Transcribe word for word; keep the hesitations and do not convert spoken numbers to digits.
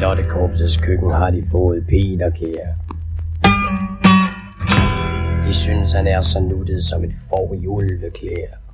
Lottekorpsets køkken har de fået Peter kære. De synes han er så nuttet som et får i ulveklæder.